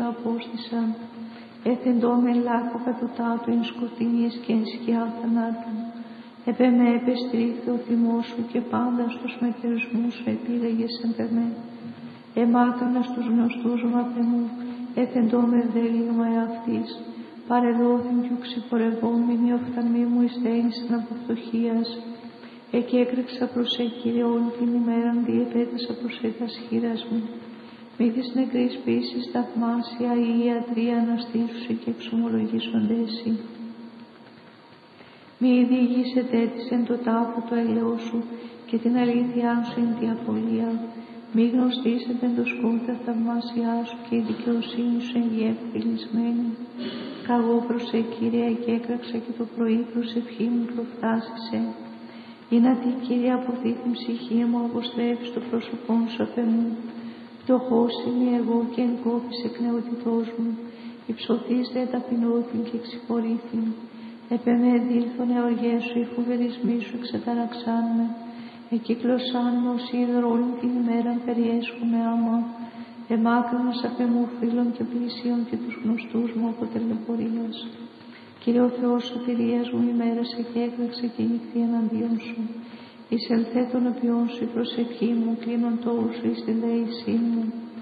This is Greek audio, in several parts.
απόστησαν. Έθεντο με λάκκο κατωτάτου εν σκοτεινής και εν σκιά θανάτου. Επ' εμέ επεστρίχθη ο θυμός σου και πάντα στους μετερισμούς σου επίλεγες επ' εμέ. Εμάκρυνα στους γνωστούς μου απ' εμού, έθεντο με ευδέλιγμα εαυτής. Παρεδόθην κι ουξυπορευόμενη οφθαλμή μου εις δένησεν από φτωχίας. Εκέκρεξα προς Κύριε όλη την ημέραν, διεπέτασα προς τας χείρας μου. Μη της νεκρής πίσης θαυμάσια ή ιατροί αναστήσουσι και εξομολογήσονται εσύ. Μη διηγήσετε της εν το τάφο το έλεος σου και την αλήθειά σου εν τη απολία. Μη γνωστήσετε εν το σκότα θαυμάσιά σου και η δικαιοσύνη σου εν γη ευτυλισμένη. Καγώ προς Κύριε και έκραξα και το πρωί προσευχή μου προφτάσισε. Είναι τι Κύριε αποθεί την ψυχή μου, αποστρέφεις το πρόσωπό σου απ' εμού. Φτωχός είμαι εγώ και εν κόπης εκ νεότητός μου. Υψωθείς δε ταπεινώθην και εξυπορήθην. Επ' εμέ δήλθον εωργές σου, οι φοβερισμοί σου εξεταραξάν με. Εκύκλωσάν με ως είδωρ όλη την ημέρα περιέσχουνε άμα. Εμάκρυνας απ' εμού φίλων και πλησίων και τους γνωστούς μου από τελεπορίας. Κύριε ο Θεός σωτηρίας μου, ημέρασε και έκραξε και νυχτή εναντίον σου. Εισελθέ των οποίων σου η προσευχή μου, κλείνον τόου σου εις την δεήσή μου.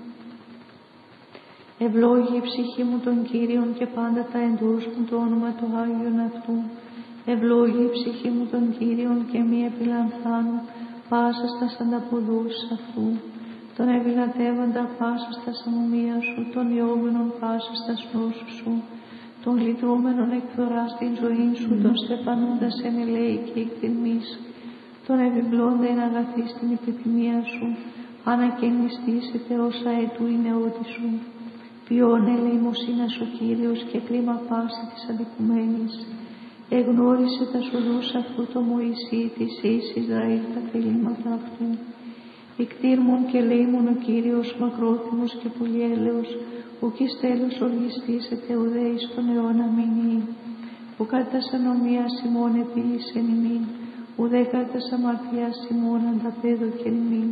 Ευλόγη η ψυχή μου των Κύριων και πάντα τα εντός μου το όνομα του Άγιον αυτού. Ευλόγη η ψυχή μου των Κύριων και μη επιλανθάνω πάσα στα ανταποδούς αυτού. Τον ευηλατεύοντα πάσα στα αμμομία σου, τον ιόμενον πάσα στα νόσου σου, τον λυτρούμενον εκφθορά στην ζωή σου, τον στεφανούντα εν ελέη και εκτιμής, τον επιπλώντα εν αγαθή στην επιθυμία σου, ανακαινιστήσετε όσα ετού η νεότη σου. Ποιόν ελεημοσύνας ο Κύριος και κρίμα πάση της αδικουμένης. Εγνώρισε τα σοδούς αυτού το Μωυσή της εις Ισραήλ τα θελήματα αυτού. Ικτήρμον και λέημον ο Κύριος μακρόθυμος και πολυέλεος, ουκ εις τέλος οργιστήσετε ουδέ εις τον αιώνα μηνύει. Ου κατά ανομίας ημών επίλυσεν ημίν, ουδέ κατά αμαρτίας ημών ανταπέδωκεν ημίν.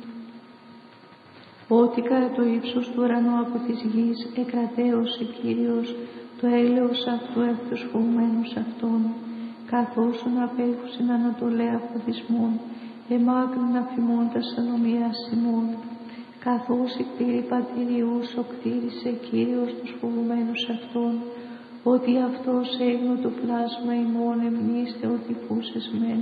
Ότι κατά το ύψος του ουρανού από της γης εκρατέωσε Κύριος το έλεος αυτού εκ τους φοβουμένους αυτών, καθόσον απέχουσιν ανατολέ αφοδισμών, εμάκρυν αφημών τας ανομίας ημών. Καθώς η κτήρη πατηριούς ο κτήρισε Κύριος τους φοβουμένους αυτών, ότι αυτός έγνω το πλάσμα ημών εμνήστε ότι φούσες μεν.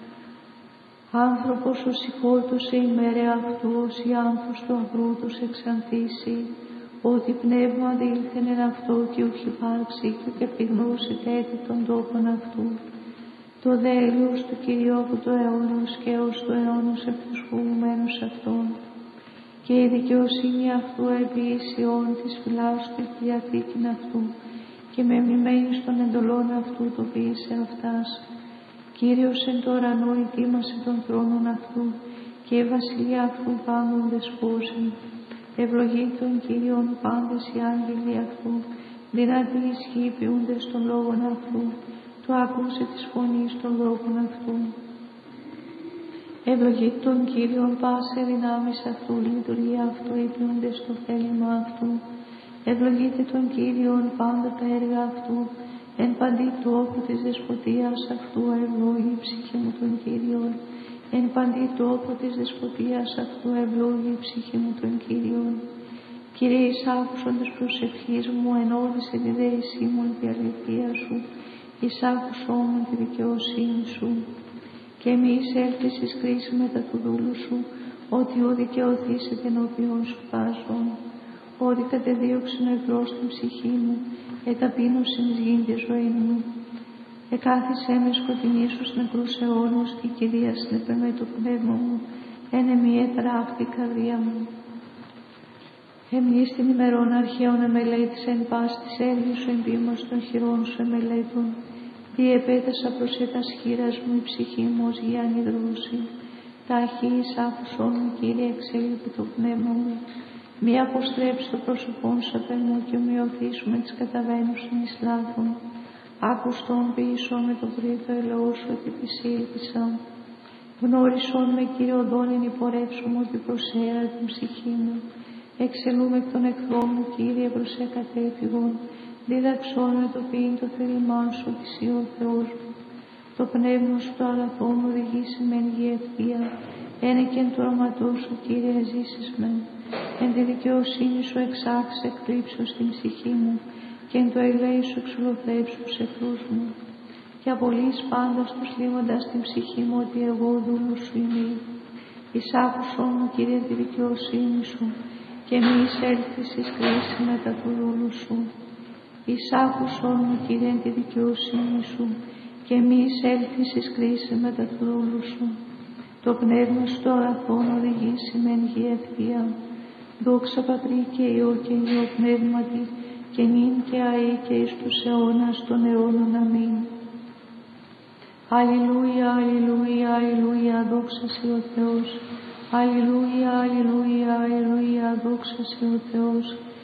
Άνθρωπος ο σηκώτωσε ημέρε αυτού, ως οι άνθους του αγρού τους εξανθήσει, ότι πνεύμα δήλθεν εν αυτό και ούχ υπάρξει και ουκ επιγνώσει τέτοι των τόπων αυτού. Το δέλειος του Κυρίου από το αιώνος και ως το αιώνος εκ τους φοβουμένους αυτών. Και η δικαιοσύνη αυτού επί Ισιών της φυλάς του τη διαθήκην αυτού και με μνημένης των εντολών αυτού το ποιήσε αυτάς. Κύριος εν το ουρανό ετοίμασε των θρόνων αυτού και η βασιλεία αυτού πάντων δεσπόζει. Ευλογεί των Κύριων πάντες οι άγγελοι αυτού, δυνατοί ισχύοι ποιούντες των λόγων αυτού, το άκουσε της φωνής των λόγων αυτού. Ευλογεί τον Κύριον πάσε δυνάμεις αυτού, λειτουργία αυτού υπηρούντες στο θέλημα αυτού. Ευλογείτε τον Κύριον πάντα τα έργα αυτού, εν παντή τόπου της δεσποτείας αυτού, ευλόγη η ψυχή μου τον Κύριον. Εν παντή τόπου της δεσποτείας αυτού, ευλόγη η ψυχή μου τον Κύριον. Κύριε, εις άκουσον της προσευχής μου, ενώδησε τη δέησή μου εν τη αληθεία σου, εις άκουσον μου τη δικαιοσύνη σου. Και μη εισέλθεις εις κρίση μετά του δούλου σου, ότι ο δικαιωθήσετε ενώπιον σου πάσων. Ότι κατεδίωξεν ο εχθρός την ψυχή μου, εταπείνωσεν εις γήν τη ζωή μου. Εκάθισέ με σκοτεινή σου νεκρούς αιώνους και η Κυρία συνεπεμέ το πνεύμα μου, εν εμή ετράχτη η καρδία μου. Εμείς την ημερών αρχαίων εμελέτης εν πάση της έργης σου εμπίμος των χειρών σου εμελέτων. Διεπέτασα προς ετας χείρας μου η ψυχή μου ως γιάννη δρούση. Ταχύ εις άκουσόν μου, Κύριε, εξέλιπε το πνεύμα μου. Μη αποστρέψει το πρόσωπόν σου απ' εμού και ομοιωθήσουμε τις καταβαίνουσιν εις λάθον. Άκουστον ποιησόν με το βρύτο ελαιό σου ότι επισήλπισα. Γνώρισόν με, Κύριε, οδόν εν υπορεύσω μου ότι προσέρα την ψυχή μου. Εξελούμε εκ των εχθρών μου, Κύριε, προς εκατέφυγον. Δίδαξόν με το ποιήν το θέλημά σου, ότι εσύ ο Θεός μου. Το πνεύμα σου το αγαθόν οδηγήσει μεν γη ευθεία. Ένε και εν το όνοματό σου, Κύριε, ζήσεις μεν. Εν τη δικαιοσύνη σου εξάξεις εκπλήψεως στην ψυχή μου, και εν το ελέη σου εξολοθρέψου τους εχθρούς μου. Και απολύεις πάντως τους λίμοντας την ψυχή μου, ότι εγώ δούλος σου είμαι. Εισάκουσον μου, Κύριε, τη δικαιοσύνη σου, και μη εισέλθεις εις κρίση μετά του δούλου σου. Εισάκουσον μου, Κύριε, τη δικαιοσύνη σου, και μη εισέλθεις εις κρίση μετά του δούλου σου. Το πνεύμα σου το αγαθόν οδηγήσει μεν γη ευθεία. Δόξα Πατρί και Υιό και Υιό Πνεύματι, και νυν και αεί και εις τους αιώνας των αιώνων. Αμήν. Αλληλούια, αλληλούια, αλληλούια, δόξα σοι ο Θεός. Αλληλούια, αλληλούια, αλληλούια, δόξα σοι ο Θεός.